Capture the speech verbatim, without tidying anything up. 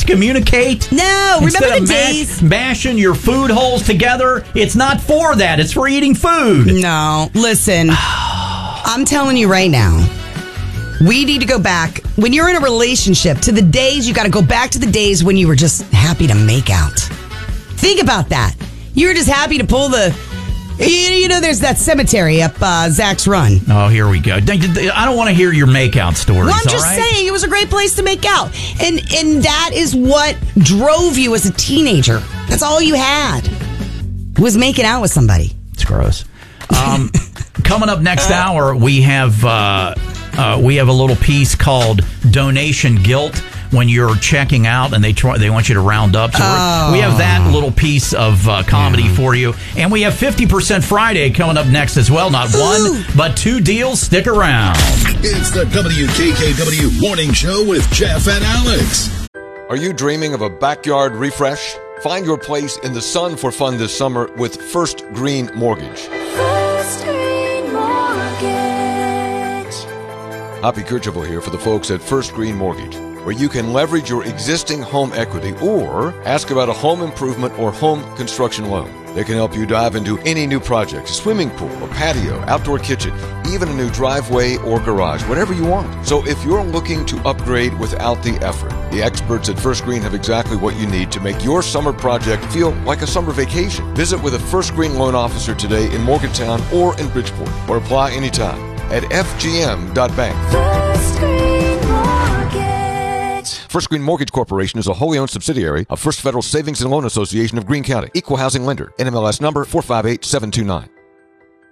communicate? No, Instead remember the of mash- days? mashing your food holes together? It's not for that. It's for eating food. No, listen. I'm telling you right now. We need to go back, when you're in a relationship, to the days, you got to go back to the days when you were just happy to make out. Think about that. You were just happy to pull the, you, you know, there's that cemetery up uh, Zach's Run. Oh, here we go. I don't want to hear your makeout stories. Well, I'm just all right? saying, it was a great place to make out. And, and that is what drove you as a teenager. That's all you had, was making out with somebody. It's gross. Um, coming up next hour, we have... Uh, Uh, we have a little piece called Donation Guilt when you're checking out and they try, they want you to round up. So oh. we have that little piece of uh, comedy yeah. for you. And we have fifty percent Friday coming up next as well. Not Ooh. one, but two deals. Stick around. It's the W K K W Morning Show with Jeff and Alex. Are you dreaming of a backyard refresh? Find your place in the sun for fun this summer with First Green Mortgage. First Green Mortgage. Hoppy Kercheval here for the folks at First Green Mortgage, where you can leverage your existing home equity or ask about a home improvement or home construction loan. They can help you dive into any new project, a swimming pool, a patio, outdoor kitchen, even a new driveway or garage, whatever you want. So if you're looking to upgrade without the effort, the experts at First Green have exactly what you need to make your summer project feel like a summer vacation. Visit with a First Green loan officer today in Morgantown or in Bridgeport, or apply anytime at f g m dot bank. First Green Mortgage. First Green Mortgage Corporation is a wholly owned subsidiary of First Federal Savings and Loan Association of Greene County. Equal housing lender. N M L S number four five eight seven two nine.